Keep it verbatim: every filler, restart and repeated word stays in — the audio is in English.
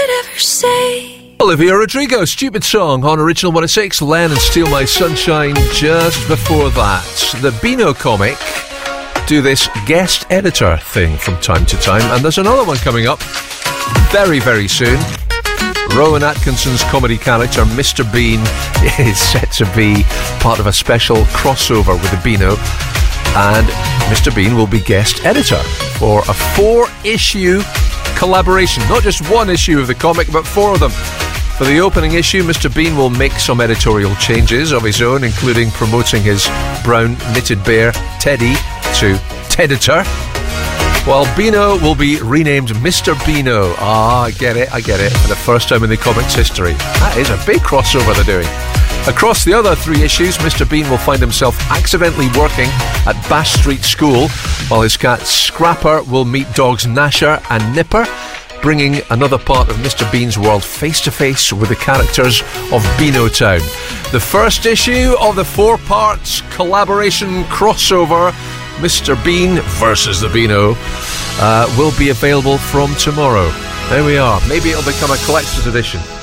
could ever say. Olivia Rodrigo, Stupid Song on Original one oh six. Len and Steal My Sunshine just before that. The Beano comic do this guest editor thing from time to time, and there's another one coming up very, very soon. Rowan Atkinson's comedy character, Mister Bean, is set to be part of a special crossover with the Beano, and Mister Bean will be guest editor for a four-issue collaboration. Not just one issue of the comic, but four of them. For the opening issue, Mister Bean will make some editorial changes of his own, including promoting his brown knitted bear, Teddy, to Teditor, while Beano will be renamed Mister Beano. Ah, I get it, I get it. For the first time in the comics history. That is a big crossover they're doing. Across the other three issues, Mister Bean will find himself accidentally working at Bass Street School, while his cat Scrapper will meet dogs Gnasher and Nipper, bringing another part of Mister Bean's world face-to-face with the characters of Beano Town. The first issue of the four-parts collaboration crossover, Mister Bean versus the Beano, uh, will be available from tomorrow. There we are. Maybe it'll become a collector's edition.